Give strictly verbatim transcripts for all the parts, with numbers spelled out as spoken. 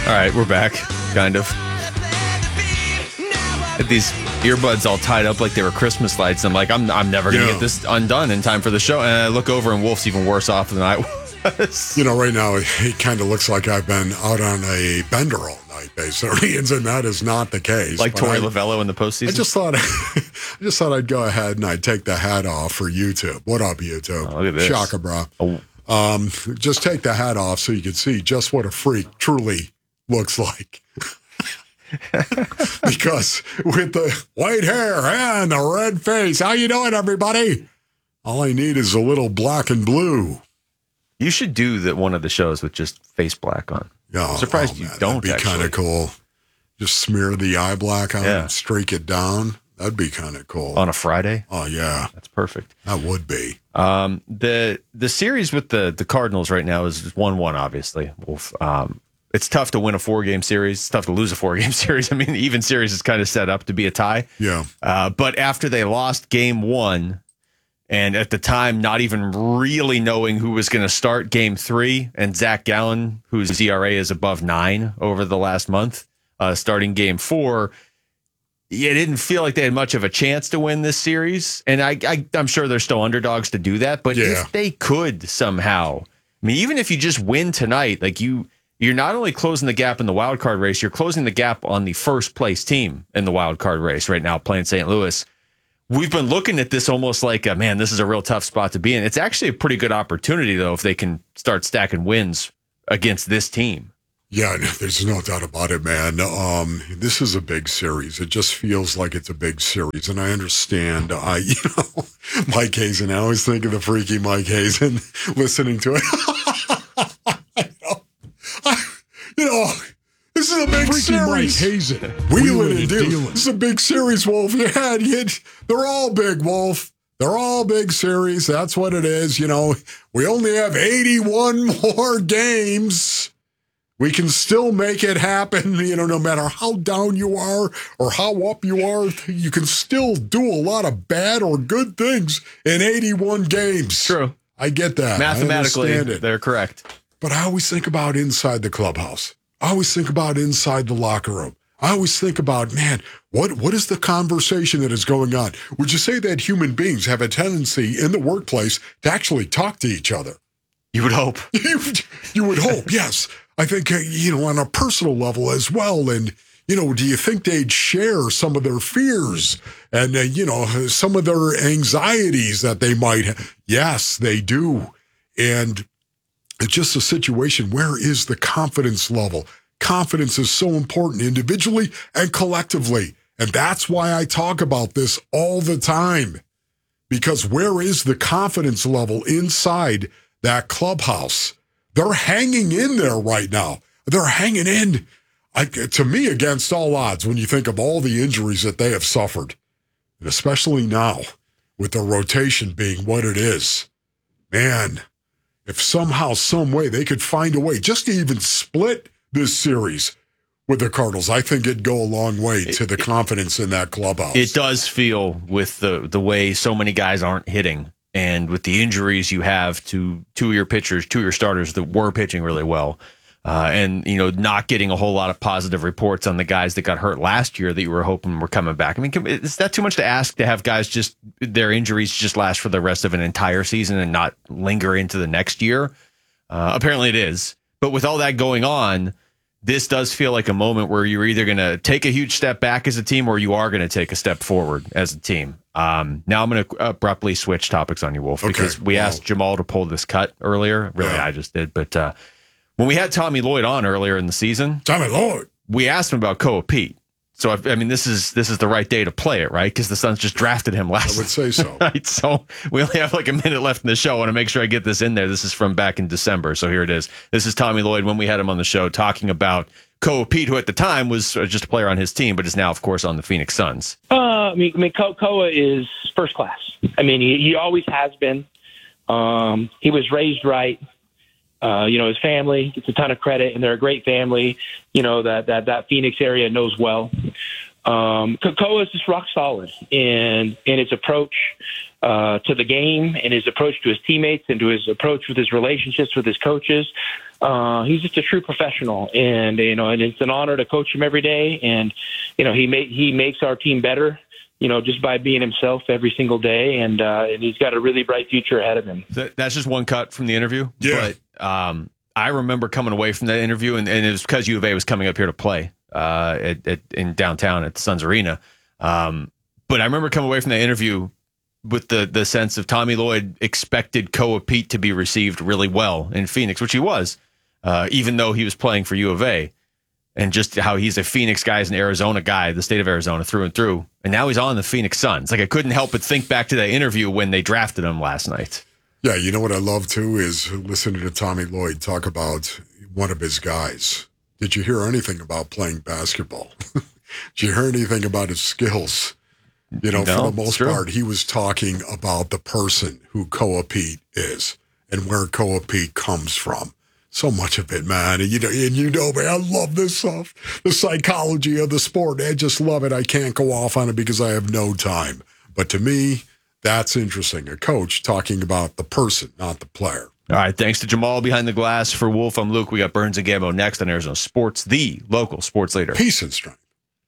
All right, we're back, kind of. Had these earbuds all tied up like they were Christmas lights. I'm like, I'm I'm never going to Yeah. get this undone in time for the show. And I look over and Wolf's even worse off than I was. You know, right now, it, it kind of looks like I've been out on a bender all night, basically, and that is not the case. Like But Torey I- Lovello in the postseason? I just thought, I just thought I'd go ahead and I'd take the hat off for YouTube. What up, YouTube? Oh, look at this. Shaka, bro. Oh. Um, just take the hat off so you can see just what a freak truly looks like. Because with the white hair and the red face, how you doing, everybody? All I need is a little black and blue. You should do that one of the shows with just face black on. Yeah, I'm surprised oh, you man, don't, That'd be kind actually. of cool. Just smear the eye black on Yeah. and streak it down. That'd be kind of cool. On a Friday? Oh, yeah. That's perfect. That would be. Um, the the series with the, the Cardinals right now is one one, obviously. Wolf. Um, it's tough to win a four-game series. It's tough to lose a four-game series. I mean, the even series is kind of set up to be a tie. Yeah. Uh, but after they lost game one, and at the time not even really knowing who was going to start game three, and Zach Gallen, whose E R A is above nine over the last month, uh, starting game four, it didn't feel like they had much of a chance to win this series. And I, I, I'm sure they're still underdogs to do that. But Yeah. if they could somehow, I mean, even if you just win tonight, like you, you're not only closing the gap in the wild card race, you're closing the gap on the first place team in the wild card race right now, playing Saint Louis. We've been looking at this almost like, a, man, this is a real tough spot to be in. It's actually a pretty good opportunity, though, if they can start stacking wins against this team. Yeah, there's no doubt about it, man. Um, this is a big series. It just feels like it's a big series, and I understand. I, you know, Mike Hazen. I always think of the freaky Mike Hazen listening to it. I know. I, you know, this is a big Freaky Mike series. Hazen. Wheeling and dealing. This is a big series, Wolf. Yeah, you, they're all big, Wolf. They're all big series. That's what it is. You know, we only have eighty-one more games. We can still make it happen, you know, no matter how down you are or how up you are, you can still do a lot of bad or good things in eighty-one games. True. I get that. Mathematically, I understand it. they're correct. But I always think about inside the clubhouse. I always think about inside the locker room. I always think about, man, what what is the conversation that is going on? Would you say that human beings have a tendency in the workplace to actually talk to each other? You would hope. you, you would hope, yes. I think, uh, you know, on a personal level as well. And, you know, do you think they'd share some of their fears and, uh, you know, some of their anxieties that they might have? Yes, they do. And it's just a situation. Where is the confidence level? Confidence is so important individually and collectively. And that's why I talk about this all the time. Because where is the confidence level inside that clubhouse? They're hanging in there right now. They're hanging in, I, to me, against all odds when you think of all the injuries that they have suffered. And especially now, with the rotation being what it is. Man, if somehow, some way, they could find a way just to even split this series with the Cardinals, I think it'd go a long way to the confidence in that clubhouse. It does feel, with the, the way so many guys aren't hitting, and with the injuries you have to two of your pitchers, two of your starters that were pitching really well, uh, and you know not getting a whole lot of positive reports on the guys that got hurt last year that you were hoping were coming back. I mean, is that too much to ask to have guys just their injuries just last for the rest of an entire season and not linger into the next year? Uh, apparently it is. But with all that going on, this does feel like a moment where you're either going to take a huge step back as a team or you are going to take a step forward as a team. Um, now I'm going to abruptly switch topics on you, Wolf, Okay. because we Wow. asked Jamal to pull this cut earlier. Really, Yeah. I just did. But uh, when we had Tommy Lloyd on earlier in the season, Tommy Lloyd. we asked him about Koa Pete. So, I, I mean, this is this is the right day to play it, right? Because the Suns just drafted him last I would say so. Right, so we only have like a minute left in the show. I want to make sure I get this in there. This is from back in December, so here it is. This is Tommy Lloyd when we had him on the show talking about Koa Pete, who at the time was just a player on his team, but is now, of course, on the Phoenix Suns. Uh, I mean, I mean Ko- Koa is first class. I mean, he, he always has been. Um, he was raised right. Uh, you know, his family gets a ton of credit, and they're a great family, you know, that, that, that Phoenix area knows well. Um, Koa is just rock solid in in his approach uh, to the game, and his approach to his teammates, and to his approach with his relationships with his coaches. Uh, he's just a true professional, and you know, and it's an honor to coach him every day. And you know, he ma- he makes our team better, you know, just by being himself every single day. And uh, and he's got a really bright future ahead of him. That, that's just one cut from the interview. Yeah. But um, I remember coming away from that interview, and, and it was because U of A was coming up here to play uh, at, at, in downtown at the Suns Arena. Um, but I remember coming away from that interview with the the sense of Tommy Lloyd expected Koa Pete to be received really well in Phoenix, which he was, uh, even though he was playing for U of A, and just how he's a Phoenix guy, he's an Arizona guy, the state of Arizona through and through. And now he's on the Phoenix Suns. Like, I couldn't help but think back to that interview when they drafted him last night. Yeah, you know what I love, too, is listening to Tommy Lloyd talk about one of his guys. Did you hear anything about playing basketball? Did you hear anything about his skills? You know, No, for the most true. part, he was talking about the person who Koa Pete is and where Koa Pete comes from. So much of it, man. And you know, and you know, man, I love this stuff. The psychology of the sport. I just love it. I can't go off on it because I have no time. But to me, that's interesting. A coach talking about the person, not the player. All right, thanks to Jamal behind the glass. For Wolf, I'm Luke. We got Burns and Gambo next on Arizona Sports, the local sports leader. Peace and strength.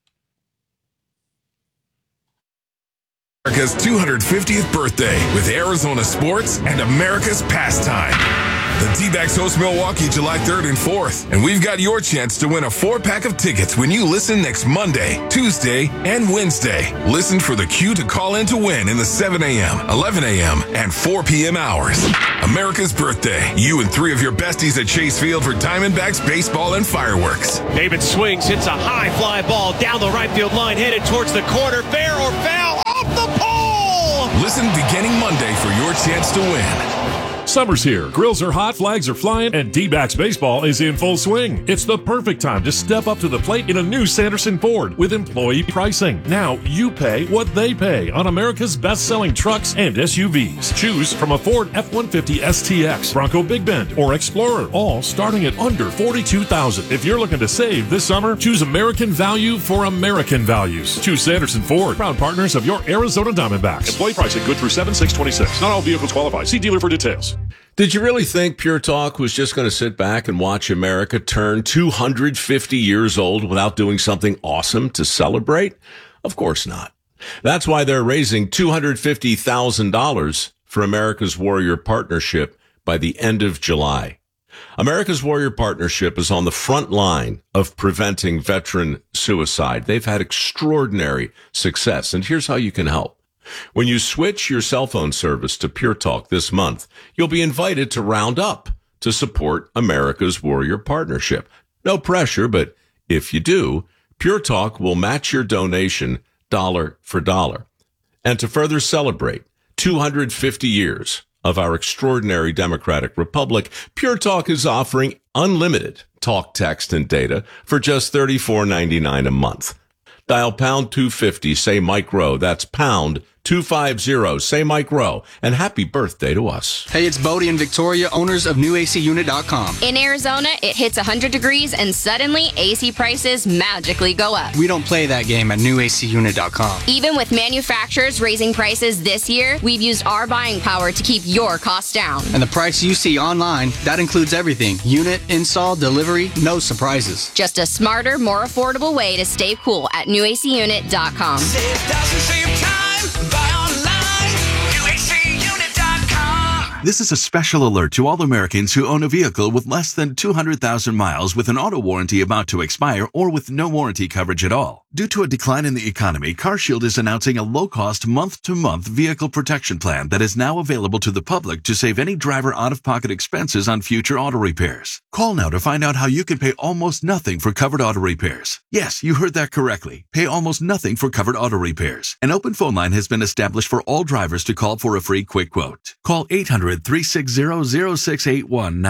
America's two hundred fiftieth birthday with Arizona Sports and America's Pastime. The D-backs host Milwaukee July third and fourth, and we've got your chance to win a four-pack of tickets when you listen next Monday, Tuesday, and Wednesday. Listen for the cue to call in to win in the seven a.m., eleven a.m., and four p.m. hours. America's birthday. You and three of your besties at Chase Field for Diamondbacks baseball and fireworks. David swings, hits a high fly ball down the right field line, headed towards the corner. Fair or foul, off the pole! Listen beginning Monday for your chance to win. Summer's here, grills are hot, flags are flying, and D-backs baseball is in full swing. It's the perfect time to step up to the plate in a new Sanderson Ford with employee pricing. Now you pay what they pay on America's best-selling trucks and S U Vs. Choose from a Ford F one fifty S T X, Bronco Big Bend, or Explorer, all starting at under forty-two thousand dollars. If you're looking to save this summer, choose American value for American values. Choose Sanderson Ford, proud partners of your Arizona Diamondbacks. Employee pricing good through seven six twenty-six. Not all vehicles qualify. See dealer for details. Did you really think Pure Talk was just going to sit back and watch America turn two hundred fifty years old without doing something awesome to celebrate? Of course not. That's why they're raising two hundred fifty thousand dollars for America's Warrior Partnership by the end of July. America's Warrior Partnership is on the front line of preventing veteran suicide. They've had extraordinary success, and here's how you can help. When you switch your cell phone service to Pure Talk this month, you'll be invited to round up to support America's Warrior Partnership. No pressure, but if you do, Pure Talk will match your donation dollar for dollar. And to further celebrate two hundred fifty years of our extraordinary democratic republic, Pure Talk is offering unlimited talk, text, and data for just thirty-four ninety-nine a month. Dial pound two fifty, say Mike Rowe. That's pound two fifty, say Mike Rowe. And happy birthday to us. Hey, it's Bodie and Victoria, owners of new A C unit dot com. In Arizona, it hits one hundred degrees and suddenly A C prices magically go up. We don't play that game at new A C unit dot com. Even with manufacturers raising prices this year, we've used our buying power to keep your costs down. And the price you see online, that includes everything. Unit, install, delivery, no surprises. Just a smarter, more affordable way to stay cool at new A C unit dot com. Save thousands, save time, buy online, new A C unit dot com. This is a special alert to all Americans who own a vehicle with less than two hundred thousand miles with an auto warranty about to expire or with no warranty coverage at all. Due to a decline in the economy, CarShield is announcing a low-cost month-to-month vehicle protection plan that is now available to the public to save any driver out-of-pocket expenses on future auto repairs. Call now to find out how you can pay almost nothing for covered auto repairs. Yes, you heard that correctly. Pay almost nothing for covered auto repairs. An open phone line has been established for all drivers to call for a free quick quote. Call eight hundred, three six zero, zero six eight one now.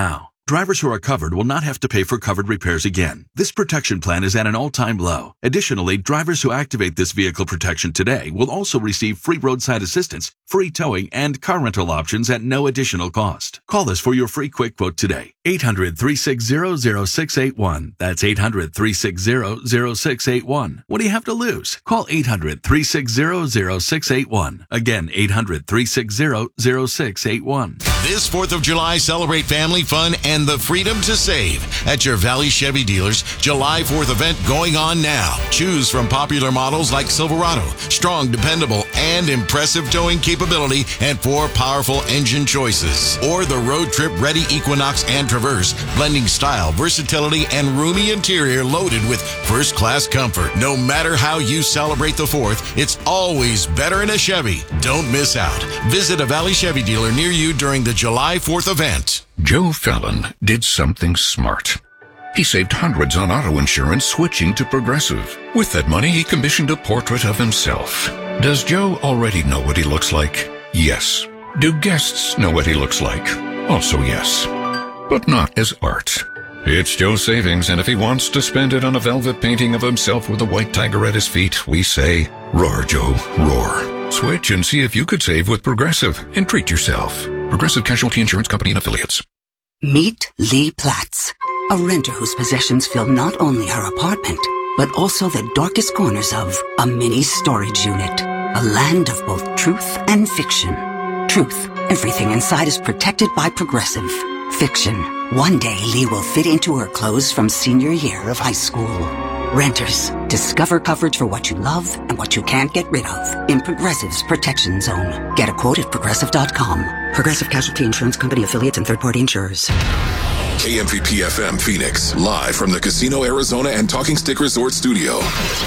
Drivers who are covered will not have to pay for covered repairs again. This protection plan is at an all-time low. Additionally, drivers who activate this vehicle protection today will also receive free roadside assistance, free towing, and car rental options at no additional cost. Call us for your free quick quote today. eight hundred, three six zero, zero six eight one. That's eight hundred, three six zero, zero six eight one. What do you have to lose? Call eight hundred, three six zero, zero six eight one. Again, eight hundred, three six zero, zero six eight one. This fourth of July, celebrate family fun and the freedom to save at your Valley Chevy dealers. July fourth event going on now. Choose from popular models like Silverado, strong, dependable, and impressive towing capability, and four powerful engine choices. Or the road trip ready Equinox and Traverse, blending style, versatility, and roomy interior loaded with first-class comfort. No matter how you celebrate the fourth, it's always better in a Chevy. Don't miss out. Visit a Valley Chevy dealer near you during the July fourth event. Joe Fallon did something smart. He saved hundreds on auto insurance switching to Progressive. With that money, he commissioned a portrait of himself. Does Joe already know what he looks like? Yes. Do guests know what he looks like? Also yes. But not as art. It's Joe's savings, and if he wants to spend it on a velvet painting of himself with a white tiger at his feet, we say, roar, Joe, roar. Switch and see if you could save with Progressive and treat yourself. Progressive Casualty Insurance Company and Affiliates. Meet Lee Platts, a renter whose possessions fill not only her apartment, but also the darkest corners of a mini storage unit. A land of both truth and fiction. Truth, everything inside is protected by Progressive. Fiction, one day Lee will fit into her clothes from senior year of high school. Renters, discover coverage for what you love and what you can't get rid of in Progressive's Protection Zone. Get a quote at Progressive dot com. Progressive Casualty Insurance Company affiliates and third-party insurers. K M V P F M Phoenix, live from the Casino Arizona and Talking Stick Resort Studio.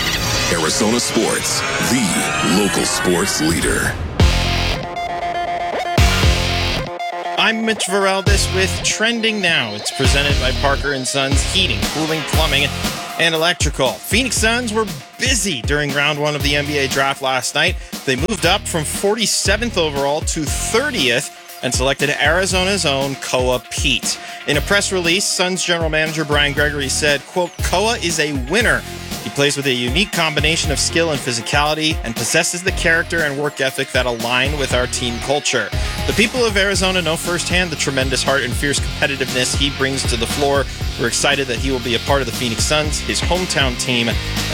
Arizona Sports, the local sports leader. I'm Mitch Varaldis with Trending Now. It's presented by Parker and Sons Heating, Cooling, Plumbing, and Electrical. Phoenix Suns were busy during round one of the N B A draft last night. They moved up from forty-seventh overall to thirtieth and selected Arizona's own Koa Pete. In a press release, Suns general manager Brian Gregory said, quote, Koa is a winner. He plays with a unique combination of skill and physicality and possesses the character and work ethic that align with our team culture. The people of Arizona know firsthand the tremendous heart and fierce competitiveness he brings to the floor. We're excited that he will be a part of the Phoenix Suns, his hometown team, and